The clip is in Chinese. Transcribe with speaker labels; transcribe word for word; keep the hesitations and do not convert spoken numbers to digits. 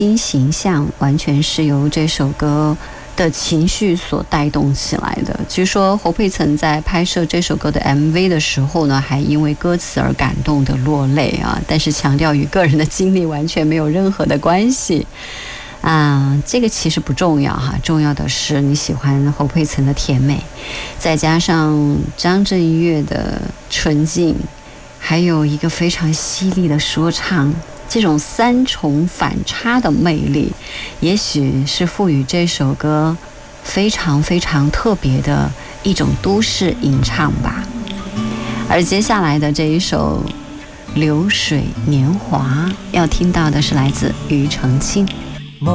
Speaker 1: 新形象完全是由这首歌的情绪所带动起来的。据说侯佩岑在拍摄这首歌的 M V 的时候呢，还因为歌词而感动的落泪啊，但是强调与个人的经历完全没有任何的关系啊，这个其实不重要哈，重要的是你喜欢侯佩岑的甜美，再加上张震岳的纯净，还有一个非常犀利的说唱，这种三重反差的魅力，也许是赋予这首歌非常非常特别的一种都市吟唱吧。而接下来的这一首《流水年华》，要听到的是来自庾澄庆。